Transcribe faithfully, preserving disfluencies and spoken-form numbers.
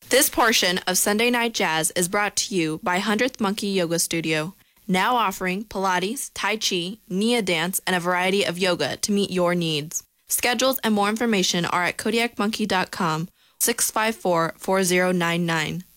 This portion of Sunday Night Jazz is brought to you by hundredth Monkey Yoga Studio, now offering Pilates, Tai Chi, Nia dance, and a variety of yoga to meet your needs. Schedules and more information are at kodiak monkey dot com, six five four, four zero nine nine.